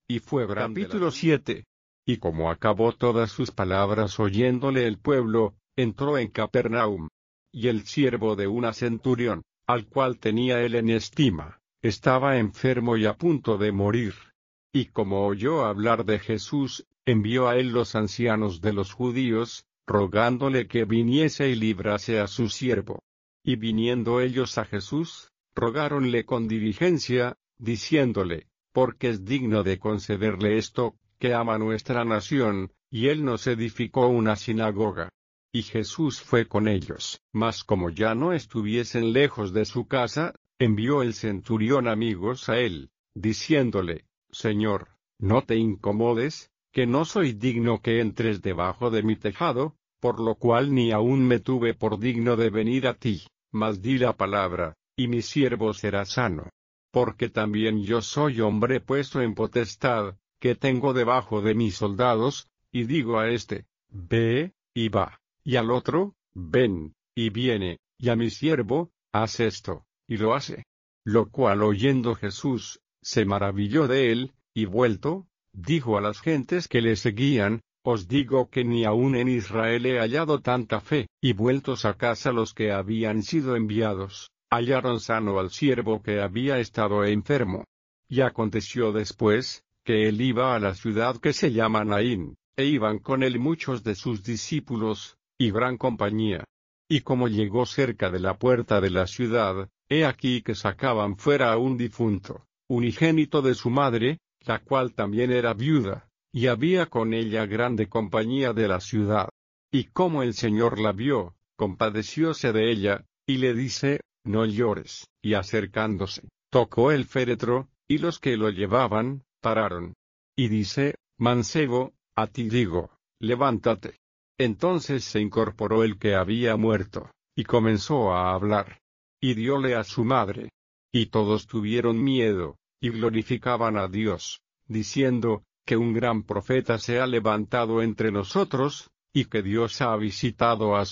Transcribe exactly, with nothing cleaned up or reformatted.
y fue grande. Capítulo siete. Y como acabó todas sus palabras oyéndole el pueblo, entró en Capernaum. Y el siervo de una centurión, al cual tenía él en estima, estaba enfermo y a punto de morir. Y como oyó hablar de Jesús, envió a él los ancianos de los judíos, rogándole que viniese y librase a su siervo. Y viniendo ellos a Jesús, rogáronle con diligencia, diciéndole, porque es digno de concederle esto, que ama nuestra nación, y él nos edificó una sinagoga. Y Jesús fue con ellos. Mas como ya no estuviesen lejos de su casa, envió el centurión amigos a él, diciéndole, Señor, no te incomodes, que no soy digno que entres debajo de mi tejado, por lo cual ni aun me tuve por digno de venir a ti, mas di la palabra, y mi siervo será sano. Porque también yo soy hombre puesto en potestad, que tengo debajo de mis soldados, y digo a este, ve, y va, y al otro, ven, y viene, y a mi siervo, haz esto, y lo hace. Lo cual oyendo Jesús, se maravilló de él, y vuelto, dijo a las gentes que le seguían, os digo que ni aun en Israel he hallado tanta fe. Y vueltos a casa los que habían sido enviados, hallaron sano al siervo que había estado enfermo. Y aconteció después, que él iba a la ciudad que se llama Naín, e iban con él muchos de sus discípulos, y gran compañía. Y como llegó cerca de la puerta de la ciudad, he aquí que sacaban fuera a un difunto, unigénito de su madre, la cual también era viuda, y había con ella grande compañía de la ciudad. Y como el Señor la vio, compadecióse de ella, y le dice, no llores, y acercándose, tocó el féretro, y los que lo llevaban, pararon. Y dice, mancebo, a ti digo, levántate. Entonces se incorporó el que había muerto, y comenzó a hablar. Y dióle a su madre. Y todos tuvieron miedo, y glorificaban a Dios, diciendo, que un gran profeta se ha levantado entre nosotros, y que Dios ha visitado a